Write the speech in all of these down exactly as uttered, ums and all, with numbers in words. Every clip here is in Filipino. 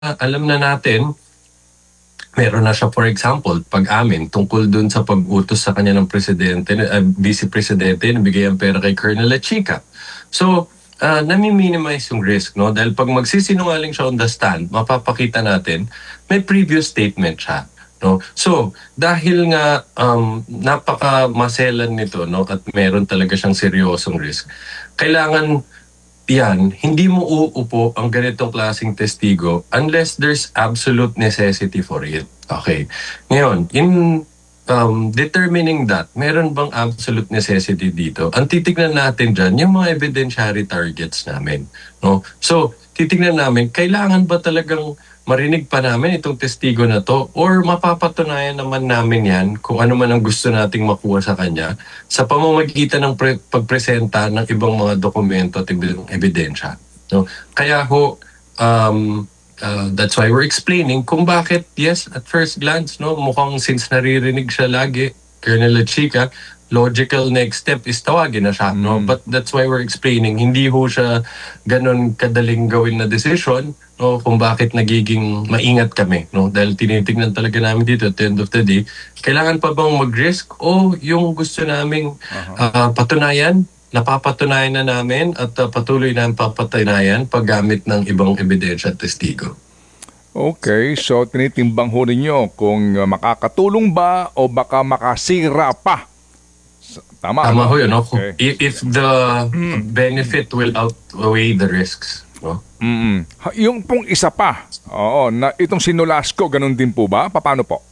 alam na natin, meron na siya, for example, pag-amin tungkol dun sa pag-utos sa kanya ng presidente, uh, vice presidente, nabigay ang pera kay Colonel Lachica. So, uh, nami-minimize yung risk, no? Dahil pag magsisinungaling siya on the stand, mapapakita natin, may previous statement siya. No? So, dahil nga um, napaka-maselan nito, no, at meron talaga siyang seryosong risk, kailangan yan, hindi mo uupo ang ganitong klaseng testigo unless there's absolute necessity for it. Okay. Ngayon, in um, determining that, meron bang absolute necessity dito? Ang titignan natin dyan, yung mga evidentiary targets namin. No? So, titignan namin, kailangan ba talagang marinig pa namin itong testigo na to or mapapatunayan naman namin yan kung ano man ang gusto nating makuha sa kanya sa pamamagitan ng pre- pagpresenta ng ibang mga dokumento at ibang ebidensya. No? Kaya ho, um, uh, that's why we're explaining kung bakit, yes, at first glance, no, mukhang since naririnig siya lagi, Colonel Lachica, logical next step is tawagin na siya. Mm. No? But that's why we're explaining, hindi ho siya ganun kadaling gawin na decision, no, kung bakit nagiging maingat kami, no? Dahil tinitingnan talaga namin dito at the end of the day, kailangan pa bang mag-risk o yung gusto naming uh-huh. uh, patunayan, napapatunayan na namin at uh, patuloy na papatunayan paggamit ng ibang ebidensya at testigo. Okay, so tinitimbang ho ninyo kung uh, makakatulong ba o baka makasira pa. Tama, Tama no? ho yun, no? Okay. If, if the mm. benefit will outweigh the risks. No? Mm-mm. Yung pong isa pa, oo, na itong sinulasco, ganun din po ba? Paano po?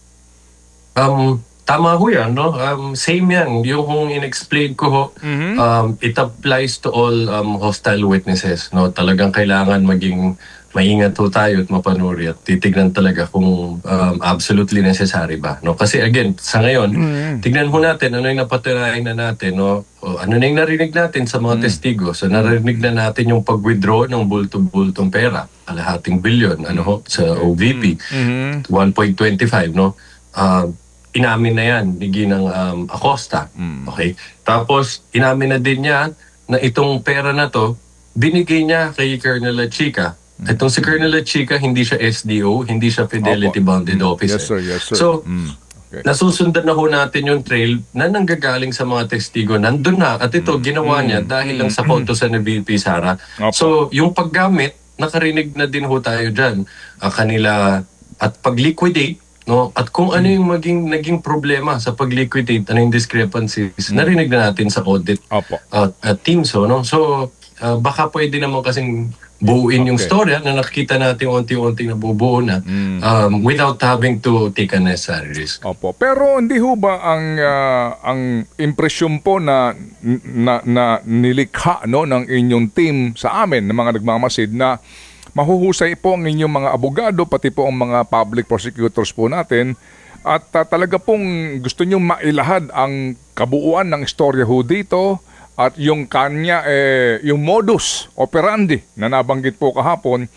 Um, tama ho yan, no? Um, same yan. Yung kung in-explain ko ho, mm-hmm. um, it applies to all um, hostile witnesses. No? Talagang kailangan maging maingat ho tayo at mapanuri at titignan talaga kung um, absolutely necessary ba. No? Kasi again, sa ngayon, mm-hmm. tignan ho natin ano yung napatunayan na natin, no? O, ano na yung narinig natin sa mga mm-hmm. testigo. So narinig na natin yung pag-withdraw ng bultong-bultong pera, kalahating bilyon, ano ho, sa O V P, mm-hmm. one point two five, no? Uh, inamin na yan ni Ginang um, Acosta. Mm-hmm. Okay? Tapos, inamin na din niya na itong pera na to, binigay niya kay Colonel Lachica. Itong si Colonel Lachica, hindi siya S D O, hindi siya Fidelity Opo. Bounded Officer. Yes, sir. Yes, sir. So, mm. okay. nasusundan na ho natin yung trail na nanggagaling sa mga testigo. Nandun na. At ito, ginawa niya dahil lang sa kautosan ni V P Sara. Opo. So, yung paggamit, nakarinig na din ho tayo dyan. Uh, kanila, at pag-liquidate, no? At kung ano yung maging naging problema sa pag-liquidate, ano yung discrepancies, narinig na natin sa audit Opo. Uh, uh, team. So, no? so uh, baka pwede naman kasing buuin okay. yung storya na nakikita natin unti-unti na bubuo na mm. um, without having to take a necessary risk. Opo. Pero hindi ho ba ang uh, ang impresyon po na, na, na nilikha, no, ng inyong team sa amin, ng mga nagmamasid, na mahuhusay po ang inyong mga abogado, pati po ang mga public prosecutors po natin, at uh, talaga pong gusto nyo mailahad ang kabuuan ng istorya ho dito, at yung kanya, eh, yung modus operandi na nabanggit po kahapon,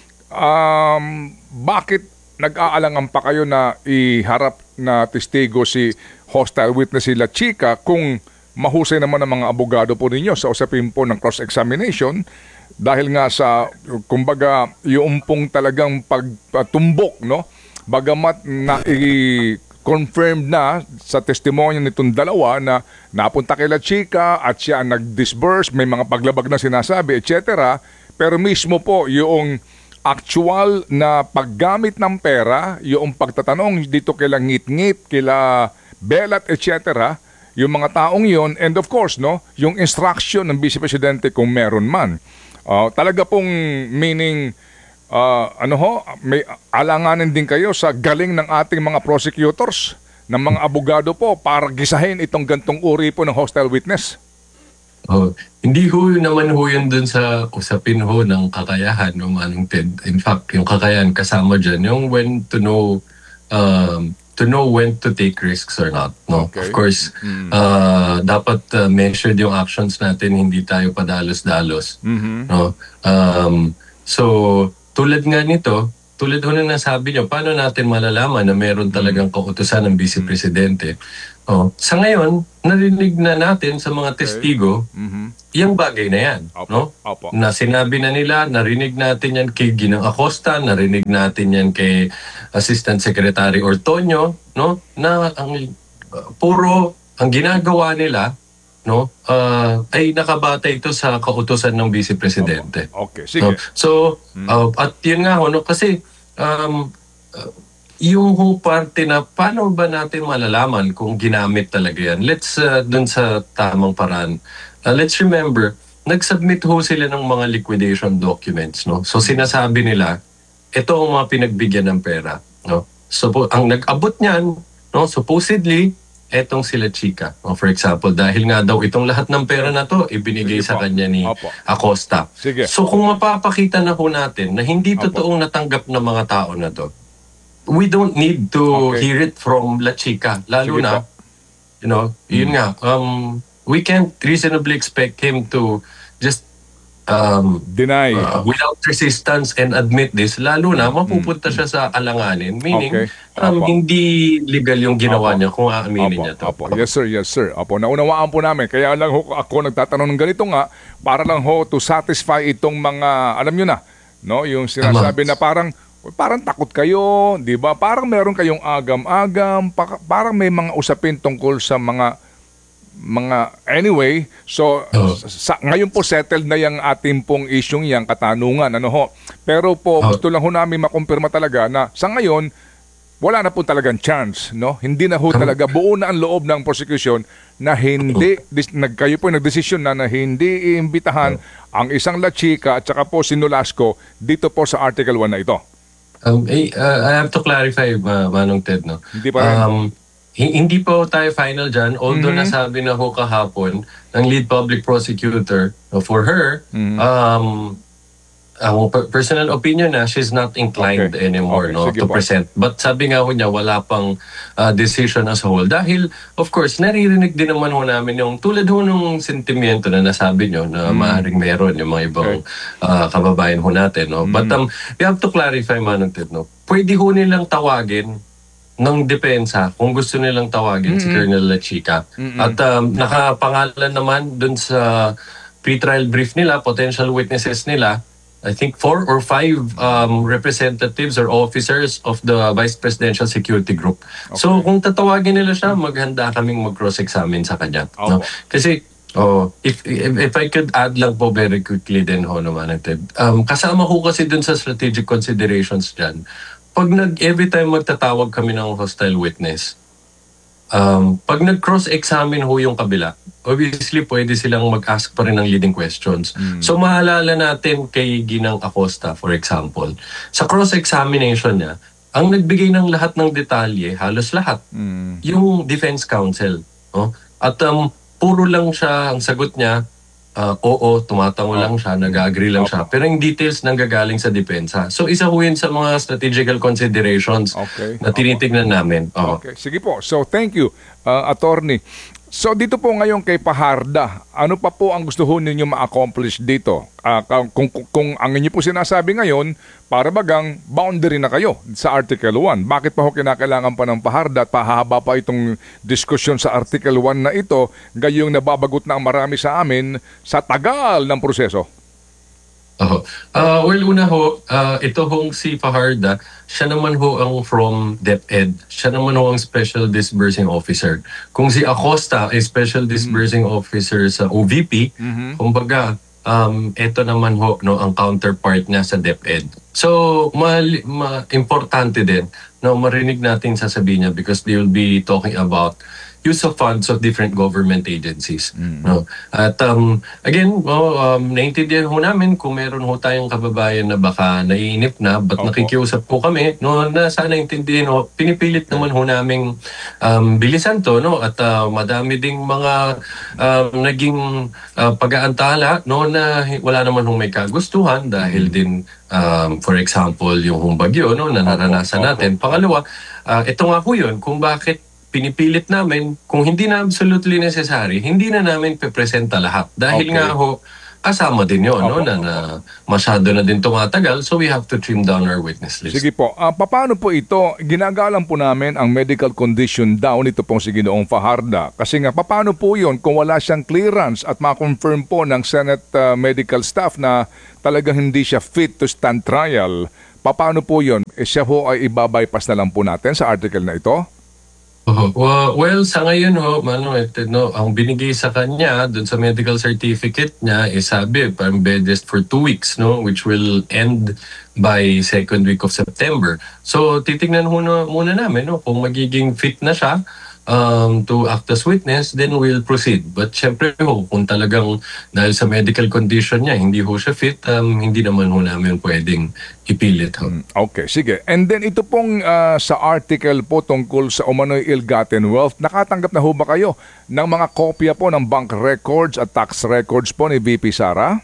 um, bakit nag-aalangan pa kayo na iharap na testigo si hostile witness si Lachica kung mahusay naman ang mga abogado po ninyo sa usapin po ng cross-examination, dahil nga sa, kumbaga, yung pong talagang pagtumbok, no? Bagamat na i- confirmed na sa testimonya nitong dalawa na napunta kay Lachica at siya nag-disburse, may mga paglabag na sinasabi, et cetera. Pero mismo po yung actual na paggamit ng pera, yung pagtatanong dito kila ngit-ngit, kila Belat, et cetera, yung mga taong yon, and of course, no, yung instruction ng Vice Presidente kung meron man. Uh, talaga pong meaning, Uh, ano ho, may alanganin din kayo sa galing ng ating mga prosecutors, ng mga abogado po, para gisahin itong gantong uri po ng hostile witness? Oh, hindi ho naman ho yun dun sa usapin ho ng kakayahan ng Manong Ted. In fact, yung kakayahan kasama dyan, yung when to know, um, to know when to take risks or not. No? Okay. Of course, mm. uh, dapat uh, measured yung actions natin, hindi tayo padalos-dalos. Mm-hmm. No? Um, so, tulad nga nito, tulad ho na nasabi nyo, paano natin malalaman na meron talagang kautusan ng Vice Presidente? Oh, sa ngayon, narinig na natin sa mga testigo, Mhm. yung bagay na yan. Opo, No? opo. Na sinabi na nila, narinig natin yan kay Ginang Acosta, narinig natin yan kay Assistant Secretary Ortonio, no? Na ang uh, puro ang ginagawa nila, no, uh, ay nakabata ito sa kautusan ng Vice Presidente. Okay, sige. No? So, uh, at yun nga ho, no, kasi um, uh, yung ho parte na paano ba natin malalaman kung ginamit talaga yan? Let's, uh, dun sa tamang paraan, uh, let's remember, nag-submit ho sila ng mga liquidation documents. No? So, sinasabi nila, ito ang mga pinagbigyan ng pera. No? So, po, ang nag-abot niyan, no, supposedly, etong sila Chika. No? For example, dahil nga daw itong lahat ng pera na to, ibinigay Sige sa po. kanya ni Opo. Acosta. Sige. So kung mapapakita na ho natin na hindi Opo. totoong natanggap ng mga tao na to, we don't need to Okay. hear it from La Chica. Lalo Sige na, po. you know, yun nga, um, we can't reasonably expect him to just um, Deny. uh, without resistance and admit this, lalo na mapupunta siya sa alanganin. Meaning, Okay. um, Opo. hindi legal yung ginawa Opo. niya kung aaminin Opo, niya to. opo. Yes sir, yes sir. Opo, naunawaan po namin. Kaya lang ho, ako nagtatanong ng ganito nga, para lang ho to satisfy itong mga, alam nyo na, no? Yung sinasabi na parang, parang takot kayo, di ba? Parang meron kayong agam-agam, pa- parang may mga usapin tungkol sa mga mga anyway, so Oo. sa, ngayon po settled na yung ating pong isyong yang katanungan, ano ho. Pero po Oo. gusto lang ho namin makumpirma talaga na sa ngayon wala na po talagang chance, no? Hindi na ho talaga buo na ang loob ng prosecution na hindi dis, nag, kayo po nagdesisyon na na hindi iimbitahan ang isang La Chica at saka po si Nolasco dito po sa Article one na ito. Um, eh, uh, I have to clarify, uh, Manong Ted, no? Hindi pa rin. Um, hi- hindi po tayo final dyan, although Mhm. nasabi na ho kahapon ng lead public prosecutor uh, for her, Mhm. um, ang per- personal opinion na she's not inclined Okay. anymore Okay, no sige to po. present. But sabi nga ho niya, wala pang uh, decision as a whole. Dahil, of course, naririnig din naman ho namin yung tulad ho nung sentimiento na nasabi nyo na maaaring meron yung mga ibang uh, kababayan ho natin. No? But um, we have to clarify, Manong Ted, no? Pwede ho nilang tawagin ng depensa kung gusto nilang tawagin si Colonel La Chica. At um, nakapangalan naman dun sa pre-trial brief nila, potential witnesses nila, I think four or five um, representatives or officers of the Vice Presidential Security Group. So kung tatawagin nila siya, maghanda kaming mag-cross-examine sa kanya. No? Opo. Kasi oh, if, if if I could add lang po very quickly din ho naman natin. Um, kasama ko kasi dun sa strategic considerations dyan. Pag nag, every time magtatawag kami ng hostile witness, um, pag nag-cross-examine ho yung kabila, obviously pwede silang mag-ask pa rin ng leading questions. So maalala natin kay Ginang Acosta, for example, sa cross-examination niya, ang nagbigay ng lahat ng detalye, halos lahat, yung defense counsel. No? At um, puro lang siya, ang sagot niya, ah, oo, tumatango lang siya, nag-agree lang siya. Pero yung details nanggagaling sa depensa. So isa ho yun sa mga strategical considerations Okay. na tinitignan namin. Oo. Okay, sige po. So thank you, uh, attorney. So dito po ngayon kay Paharda, ano pa po ang gusto ho ninyo ma-accomplish dito? Ah, kung, kung, kung ang inyo po sinasabi ngayon, para bagang boundary na kayo sa Article one. Bakit pa ho kinakailangan pa ng Paharda at pahaba pa itong diskusyon sa Article one na ito, gayong nababagot na ang marami sa amin sa tagal ng proseso? Oo. Ah, well, una ho, ah, ito hong si Fajarda, siya naman ho ang from DepEd. Siya naman ho ang Special Disbursing Officer. Kung si Acosta ay Special Disbursing Officer sa O V P, kumbaga, um, ito naman ho no, ang counterpart niya sa DepEd. So, ma, ma, importante din no, marinig natin sasabihin niya because they will be talking about use of funds of different government agencies. No? At um, again, oh, um, naintindihan ho namin kung meron ho tayong kababayan na baka naiinip na, but Opo. nakikiusap po kami, no, na sana intindihin ho, pinipilit naman ho namin um, bilisan to, no? At uh, madami ding mga um, naging uh, pag-aantala, no, na hi- wala naman hong may kagustuhan dahil din, um, for example, yung hong bagyo, no, na naranasan Opo. natin. Pangalawa, uh, ito nga ho yun, kung bakit pinipilit namin, kung hindi na absolutely necessary, hindi na namin pepresenta lahat. Dahil Okay. nga ho, kasama din yun, no? Opo, Na, na masyado na din tumatagal, so we have to trim down our witness list. Sige po, ah, paano po ito? Ginagalang po namin ang medical condition daw nito pong si Ginoong Fajarda. Kasi nga, paano po yun kung wala siyang clearance at ma-confirm po ng Senate ah, medical staff na talagang hindi siya fit to stand trial? Paano po yun? Eh, siya ho ay ibabypass na lang po natin sa article na ito? Oh, well, well, sa ngayon ho, ano, ito, no, ang binigay sa kanya dun sa medical certificate niya is sabi, parang bed rest for two weeks, no, which will end by second week of September. So titingnan muna, muna namin, no, kung magiging fit na siya um, to act as witness, then we'll proceed. But syempre ho, kung talagang dahil sa medical condition niya, hindi ho siya fit, um, hindi naman ho namin pwedeng ipilit ho. Okay, sige. And then ito pong ah, sa article po tungkol sa umano'y ill-gotten wealth, nakatanggap na ho ba kayo ng mga kopya po ng bank records at tax records po ni V P Sara?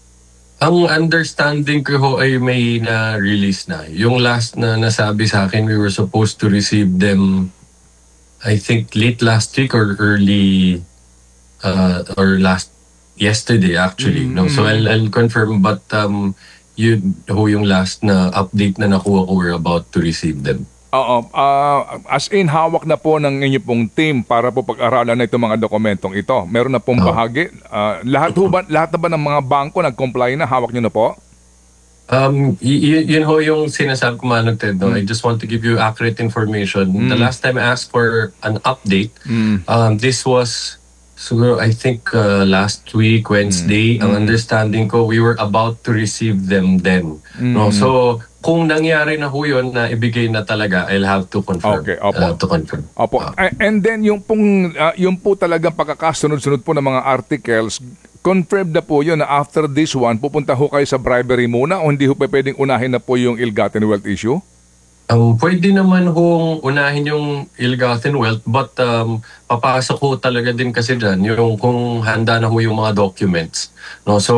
Ang understanding ko ho ay may na-release na. Yung last na nasabi sa akin, we were supposed to receive them, I think, late last week or early, uh, or last, yesterday actually. No? So I'll, I'll confirm, but um, yun ho yung last na update na nakuha ko, we're about to receive them. Oo, ah, as in hawak na po ng inyo pong team para po pag-aralan na itong mga dokumentong ito. Meron na pong bahagi. Ah, lahat, ho ba, lahat na ba ng mga bangko nag-comply na? Hawak nyo na po? Um, y- y- yun ho yung sinasabi ko, Manong Ted. No? I just want to give you accurate information. The last time I asked for an update, um, this was, siguro, I think uh, last week, Wednesday, ang understanding ko, we were about to receive them then. No? So, kung nangyari na ho yun na ibigay na talaga, I'll have to confirm. Okay, opo. I'll have to confirm. Opo. A- And then yung pong, ah, yung po talagang pagkakasunod-sunod po ng mga articles, confirmed na po yun na after this one, pupunta ho kayo sa bribery muna o hindi ho pa pwedeng unahin na po yung ill-gotten wealth issue? Um, pwede naman hong unahin yung ill-gotten wealth, but um, papasok ho talaga din kasi dyan yung kung handa na ho yung mga documents. No? So,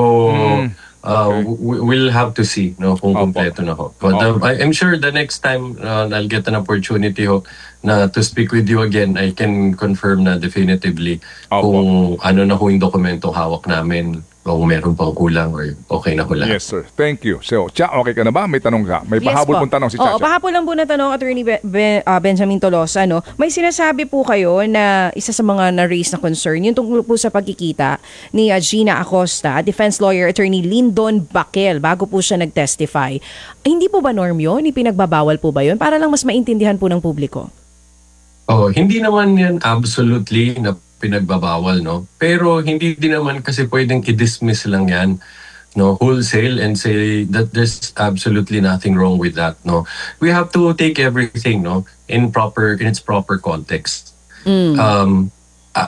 uh, w- we'll have to see no, kung Opo. kompleto na ho. But um, I- I'm sure the next time uh, I'll get an opportunity ho na to speak with you again, I can confirm na definitively Opo. kung ano na ho yung dokumentong hawak namin, kung meron pang kulang or okay na ho lahat. Yes, sir. Thank you. So, Cha, okay ka na ba? May tanong ka? May pahabol po. pong tanong si Oo, Chacha. pahabol lang po na tanong, Attorney Be- Be- ah, Benjamin Tolosa. No? May sinasabi po kayo na isa sa mga na-raise na concern, yung tungkol po sa pagkikita ni ah, Gina Acosta, defense lawyer Attorney Lyndon Baquel, bago po siya nag-testify. Hindi po ba norm yun? Ipinagbabawal po ba yun? Para lang mas maintindihan po ng publiko. Oh, hindi naman yan absolutely na pinagbabawal, no? Pero hindi din naman kasi pwedeng i-dismiss lang yan, no, wholesale and say that there's absolutely nothing wrong with that, no? We have to take everything, no, in proper in its proper context. Um, ah,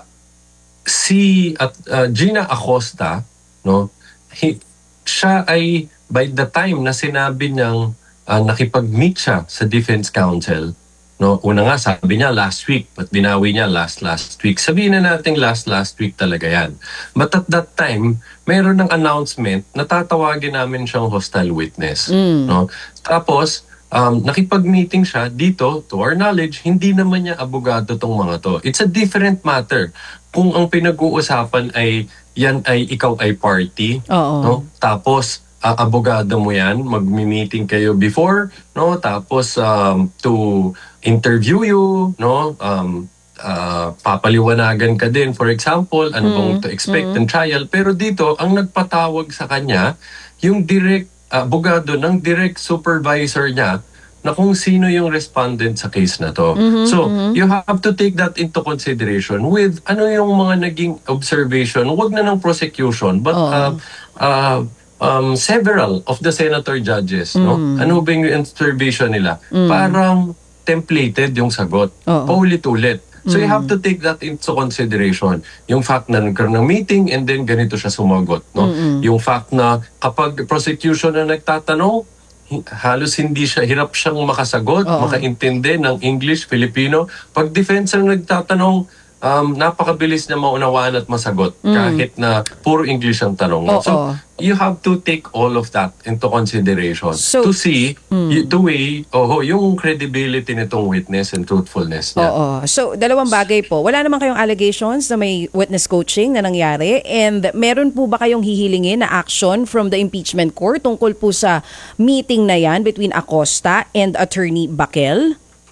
si at uh, Gina Acosta, no, he, siya ay by the time na sinabi niyang uh, nakipag-meet siya sa defense counsel, no, una nga sabi niya last week, but binawi niya last last week. Sabihin na natin last last week talaga yan. But at that time, mayroon ng announcement na tatawagin namin siyang hostile witness. No? Tapos, um, nakipag-meeting siya dito, to our knowledge, hindi naman niya abogado tong mga to. It's a different matter. Kung ang pinag-uusapan ay yan ay ikaw ay party, Oo. no? Tapos, uh, abogado mo yan, mag-meeting kayo before, no? Tapos, um, to interview you, no? Um, uh, papaliwanagan ka din, for example, ano bang to expect in trial. Pero dito, ang nagpatawag sa kanya, yung direct, uh, abogado ng direct supervisor niya, na kung sino yung respondent sa case na to. So, you have to take that into consideration with ano yung mga naging observation, wag na ng prosecution, but uh, uh, um, several of the senator judges, no? Ano ba yung observation nila? Parang templated yung sagot. Oo. Paulit-ulit. So you have to take that into consideration. Yung fact na nagkaroon ng meeting and then ganito siya sumagot. No? Yung fact na kapag prosecution na nagtatanong, hi- halos hindi siya, hirap siyang makasagot, Oo. makaintindi ng English, Filipino. Pag defense ang nagtatanong, um, napakabilis na maunawaan at masagot kahit na puro English ang tanong. Oo. So, you have to take all of that into consideration So- to see y- the way, oh, yung credibility nitong witness and truthfulness niya. Oo. So, dalawang bagay po. Wala naman kayong allegations na may witness coaching na nangyari, and meron po ba kayong hihilingin na action from the impeachment court tungkol po sa meeting na yan between Acosta and Attorney Bakel?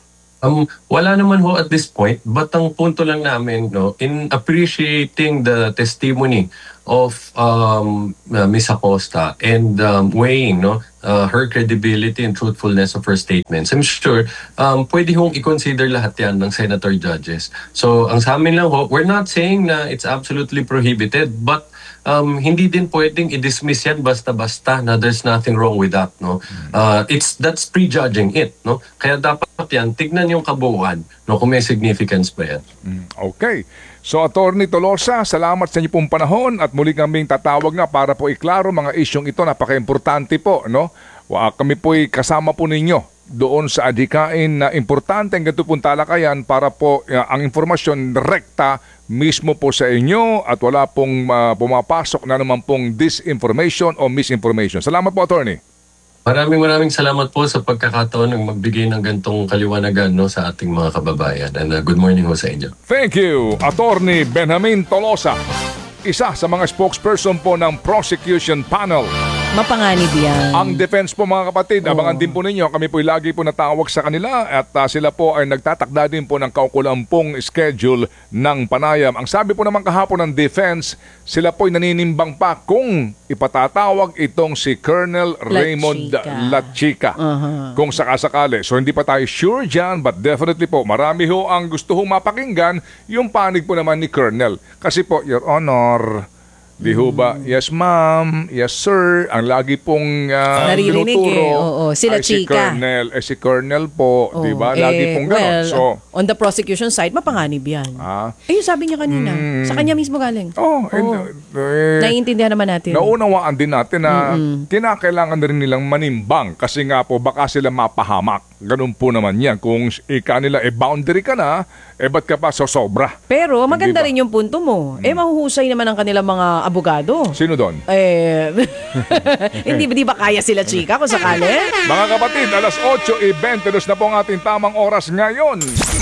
Um, wala naman ho at this point, but ang punto lang namin, no, in appreciating the testimony of um, uh, Miss Acosta and um, weighing no, uh, her credibility and truthfulness of her statements, I'm sure um, pwede hong i-consider lahat yan ng senator judges. So ang sa amin lang ho, we're not saying na it's absolutely prohibited, but um, hindi din pwedeng i-dismiss yan basta-basta na there's nothing wrong with that. No? Uh, it's that's prejudging it. No? Kaya dapat yan, tignan yung kabuuan no, kung may significance ba yan. Okay. So, Attorney Tolosa, salamat sa inyo pong panahon at muli kaming tatawag nga para po iklaro mga isyong ito. Napaka-importante po, no? Wa, kami po'y kasama po ninyo doon sa adhikain na importante ang ganito pong talakayan para po uh, ang informasyon rekta mismo po sa inyo at wala pong uh, pumapasok na naman pong disinformation o misinformation. Salamat po, Attorney. Maraming maraming salamat po sa pagkakataon ng magbigay ng gantong kaliwanagan no, sa ating mga kababayan. And uh, good morning ho sa inyo. Thank you, Attorney Benjamin Tolosa, isa sa mga spokesperson po ng prosecution panel. Mapanganib yan. Ang defense po mga kapatid, abangan din po ninyo. Kami po'y lagi po natawag sa kanila at uh, sila po ay nagtatakda din po ng kaukulampong schedule ng panayam. Ang sabi po naman kahapon ng defense, sila po'y naninimbang pa kung ipatatawag itong si Colonel Raymond Lachica. Uh-huh. Kung sakasakali. So hindi pa tayo sure dyan, but definitely po, marami ho ang gusto hong mapakinggan yung panig po naman ni Colonel. Kasi po, Your Honor, di ho ba? Yes, ma'am. Yes, sir. Ang lagi pong uh, Naririnig tinuturo eh. Oo, sila ay si chika. Colonel. Eh, si Colonel po. Oh, Di ba? eh, Lagi pong gano'n. well, So, on the prosecution side, mapanganib yan. ah, Ayun, sabi niya kanina. Sa kanya mismo galing. oh, and, eh, Naiintindihan naman natin. naunawaan din natin na kinakailangan na rin nilang manimbang kasi nga po baka sila mapahamak. Ganun po naman yan. Kung ika nila, eh boundary ka na, eh ba't ka pa sosobra? Pero maganda Hindi ba? rin yung punto mo. Eh, mahuhusay naman ang kanilang mga abogado. Sino doon? Eh, hindi ba di ba kaya sila, chika, kung sakali? Mga kapatid, alas eight twenty-two na po ang ating tamang oras ngayon.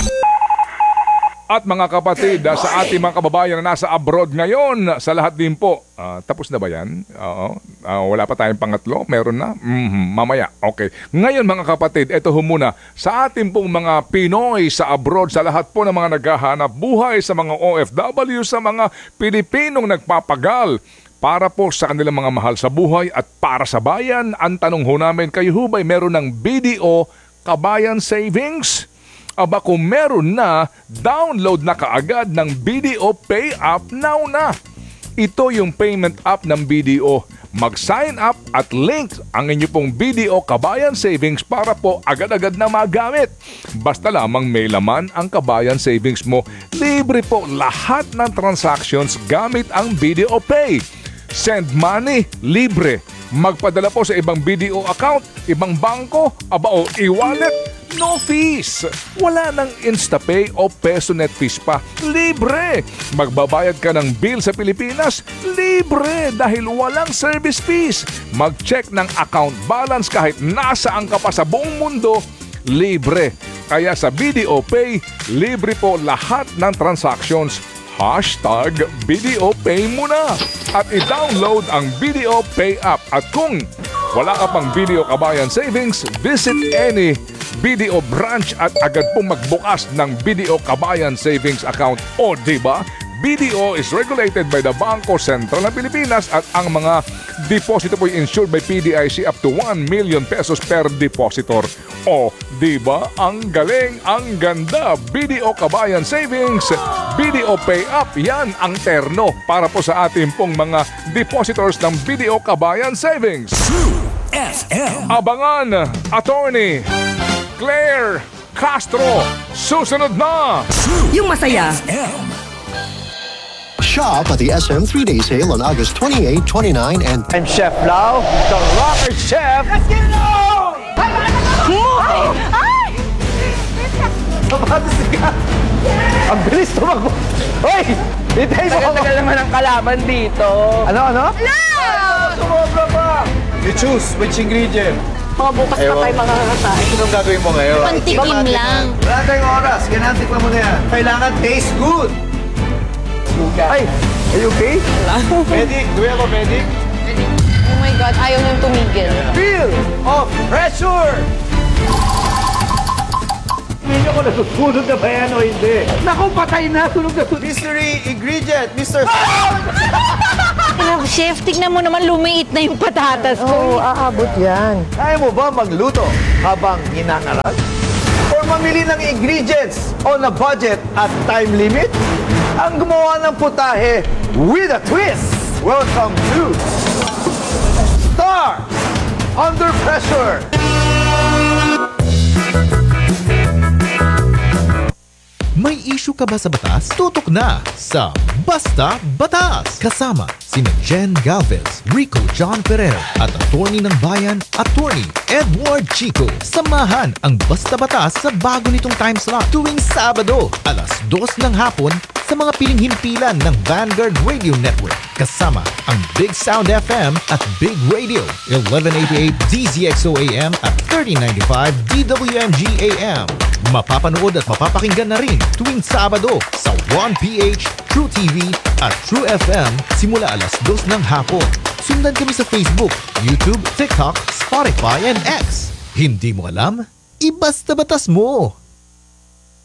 At mga kapatid, ah, sa ating mga kababayan na nasa abroad ngayon, sa lahat din po, ah, tapos na ba yan? Oo. Ah, wala pa tayong pangatlo? Meron na? Mhm, mamaya. Okay. Ngayon mga kapatid, eto ho muna, sa ating pong mga Pinoy sa abroad, sa lahat po ng mga naghahanap buhay, sa mga O F W, sa mga Pilipinong nagpapagal, para po sa kanilang mga mahal sa buhay at para sa bayan, ang tanong ho namin, kayo ho ba'y meron ng B D O Kabayan Savings? Aba kung meron na, download na kaagad ng B D O Pay App now na. Ito yung payment app ng B D O. Mag-sign up at link ang inyo pong B D O Kabayan Savings para po agad-agad na magamit. Basta lamang may laman ang Kabayan Savings mo. Libre po lahat ng transactions gamit ang B D O Pay. Send money, libre. Magpadala po sa ibang B D O account, ibang bangko, aba o e-wallet, no fees. Wala nang InstaPay o PesoNet fees pa. Libre. Magbabayad ka ng bill sa Pilipinas, libre dahil walang service fees. Mag-check ng account balance kahit nasaan ka pa sa buong mundo, libre. Kaya sa B D O Pay, libre po lahat ng transactions. Hashtag B D O Pay mo na at i-download ang B D O Pay app. At kung wala ka pang B D O Kabayan Savings, visit any B D O branch at agad pong magbukas ng B D O Kabayan Savings account. O diba? B D O is regulated by the Bangko Sentral ng Pilipinas at ang mga deposito po insured by P D I C up to one million pesos per depositor. O, di ba? Ang galing, ang ganda. B D O Kabayan Savings, B D O Pay Up, yan ang terno para po sa ating pong mga depositors ng B D O Kabayan Savings. F M. Abangan, Attorney Claire Castro. Susunod na! Yung masaya. Shop at the S M three-day sale on August twenty-eighth, twenty-ninth, and I'm Chef Lau, the rocker chef. Let's get it on! Ay! Ay! Ang bilis tumakbo. Hoy! Hintay mo ako. Tagal-tagal naman ang kalaban dito. Ano, ano? Sumobra pa! You choose which ingredient. Mga bukas pa tayo makakakain. Anong gagawin mo ngayon? Pantikim lang. Wala tayong oras. Kailangan tikman mo na yan. Kailangan taste good. Ay, are you okay? Medic, do we have a medic? Oh my God, ayaw niyang tumigil. Feel of pressure! Hindi ko nasusunod na ba yan o hindi? Naku, patay na. Sunog na sunog. Mystery ingredient, Mister Chef, tignan mo naman lumiit na yung patatas ko. aabot yan. Kaya mo ba magluto habang hinangarag? Or mamili ng ingredients on a budget at time limit? Ang gumawa ng putahe with a twist. Welcome to Star Under Pressure. May issue ka ba sa batas? Tutok na sa Basta Batas! Kasama sina Jen Galvez, Rico John Ferrer at attorney ng bayan, attorney Edward Chico. Samahan ang Basta Batas sa bago nitong time slot tuwing Sabado, alas dos ng hapon sa mga piling-himpilan ng Vanguard Radio Network. Kasama ang Big Sound F M at Big Radio, eleven eighty-eight D Z X O A M at thirty ninety-five D W M G A M. Mapapanood at mapapakinggan na rin tuwing Sabado sa one P H, True T V at True F M simula alas dos ng hapon. Sundan kami sa Facebook, YouTube, TikTok, Spotify, and X. Hindi mo alam? Ibasta batas mo!